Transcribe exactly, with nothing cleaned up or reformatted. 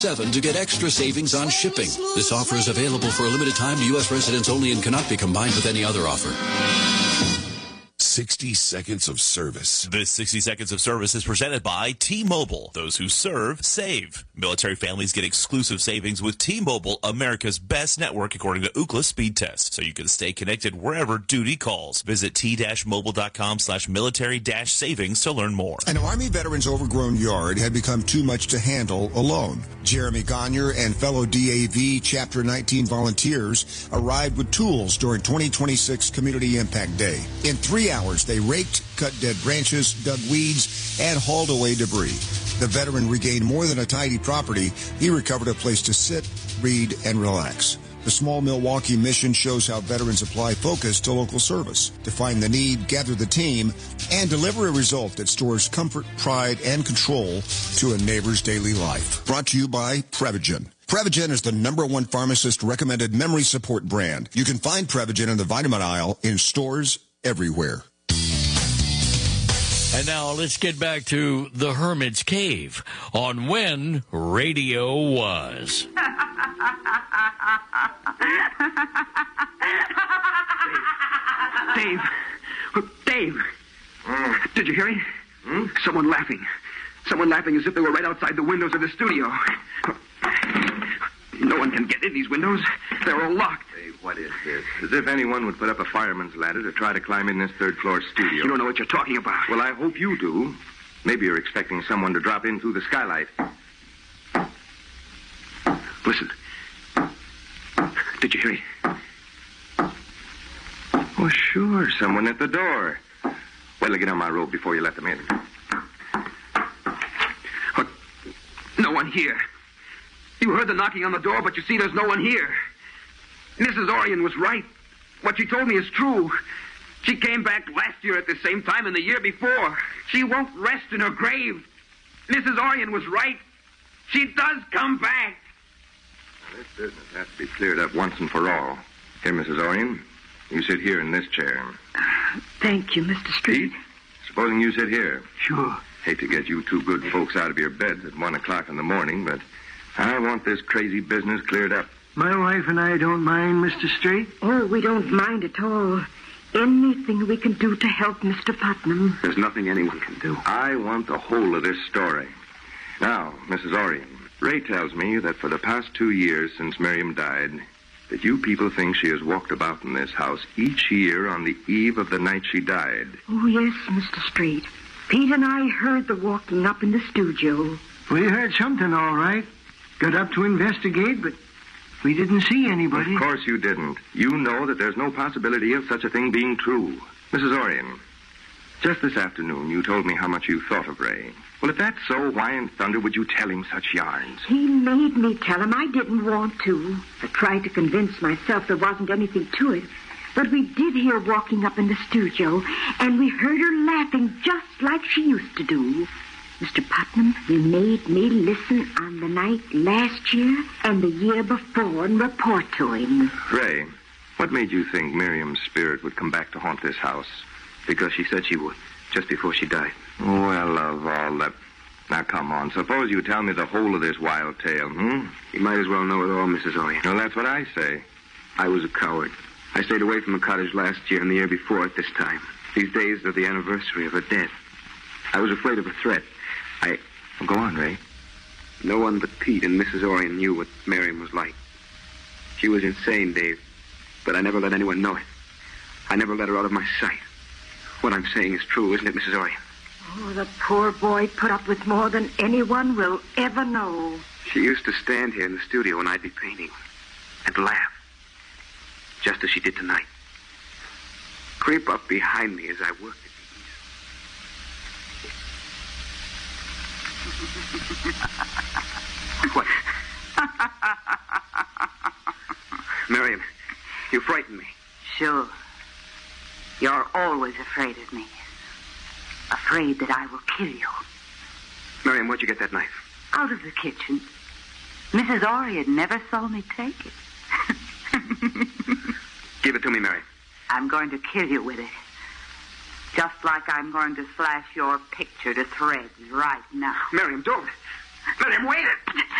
seven to get extra savings on shipping. This offer is available for a limited time to U S residents only and cannot be combined with any other offer. sixty seconds of service. This sixty seconds of service is presented by T-Mobile. Those who serve, save. Military families get exclusive savings with T-Mobile, America's best network according to Ookla speed test. So you can stay connected wherever duty calls. Visit t-mobile.com slash military dash savings to learn more. An Army veteran's overgrown yard had become too much to handle alone. Jeremy Gagner and fellow D A V Chapter nineteen volunteers arrived with tools during twenty twenty-six Community Impact Day. In three hours, they raked, cut dead branches, dug weeds, and hauled away debris. The veteran regained more than a tidy property. He recovered a place to sit, read, and relax. The Small Milwaukee mission shows how veterans apply focus to local service, define the need, gather the team, and deliver a result that stores comfort, pride, and control to a neighbor's daily life. Brought to you by Prevagen. Prevagen is the number one pharmacist-recommended memory support brand. You can find Prevagen in the vitamin aisle in stores everywhere. And now let's get back to the Hermit's Cave on When Radio Was. Dave. Dave. Dave. Mm. Did you hear me? Hmm? Someone laughing. Someone laughing as if they were right outside the windows of the studio. No one can get in these windows. They're all locked. Dave, what is this? As if anyone would put up a fireman's ladder to try to climb in this third-floor studio. You don't know what you're talking about. Well, I hope you do. Maybe you're expecting someone to drop in through the skylight. Listen. Did you hear me? Oh, sure. Someone at the door. Well, get on my robe before you let them in. Oh, no one here. You heard the knocking on the door, but you see there's no one here. Missus Orion was right. What she told me is true. She came back last year at the same time and the year before. She won't rest in her grave. Missus Orion was right. She does come back. This business has to be cleared up once and for all. Here, Missus Orion, you sit here in this chair. Thank you, Mister Street. Pete, supposing you sit here. Sure. Hate to get you two good folks out of your beds at one o'clock in the morning, but I want this crazy business cleared up. My wife and I don't mind, Mister Straight. Oh, we don't mind at all. Anything we can do to help Mister Putnam. There's nothing anyone can do. I want the whole of this story. Now, Missus Orion, Ray tells me that for the past two years since Miriam died, that you people think she has walked about in this house each year on the eve of the night she died. Oh, yes, Mister Straight. Pete and I heard the walking up in the studio. We heard something, all right. Got up to investigate, but we didn't see anybody. Of course you didn't. You know that there's no possibility of such a thing being true. Missus Orion, just this afternoon you told me how much you thought of Ray. Well, if that's so, why in thunder would you tell him such yarns? He made me tell him. I didn't want to. I tried to convince myself there wasn't anything to it. But we did hear walking up in the studio, and we heard her laughing just like she used to do. Mister Putnam, you made me listen on the night last year and the year before and report to him. Ray, what made you think Miriam's spirit would come back to haunt this house? Because she said she would, just before she died. Well, of all that... Now, come on. Suppose you tell me the whole of this wild tale, hmm? You might as well know it all, Missus Orion. Well, that's what I say. I was a coward. I stayed away from the cottage last year and the year before at this time. These days are the anniversary of her death. I was afraid of a threat. I... Well, go on, Ray. No one but Pete and Missus Orion knew what Miriam was like. She was insane, Dave. But I never let anyone know it. I never let her out of my sight. What I'm saying is true, isn't it, Missus Orion? Oh, the poor boy put up with more than anyone will ever know. She used to stand here in the studio when I'd be painting and laugh, just as she did tonight. Creep up behind me as I worked at the ease. What? Miriam, you frightened me. Sure. You're always afraid of me. Afraid that I will kill you. Miriam, where'd you get that knife? Out of the kitchen. Missus Orion never saw me take it. Give it to me, Miriam. I'm going to kill you with it. Just like I'm going to slash your picture to shreds right now. Miriam, don't. Miriam, wait it.